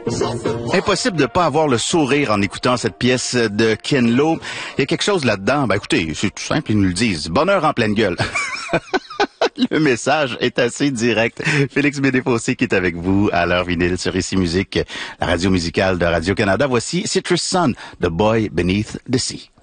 Impossible de pas avoir le sourire en écoutant cette pièce de Ken Lo. Il y a quelque chose là-dedans. Ben écoutez, c'est tout simple, ils nous le disent. Bonheur en pleine gueule. Le message est assez direct. Félix Bédéfossé qui est avec vous à l'heure vinyle sur Ici Musique, la radio musicale de Radio-Canada. Voici Citrus Sun, The Boy Beneath the Sea.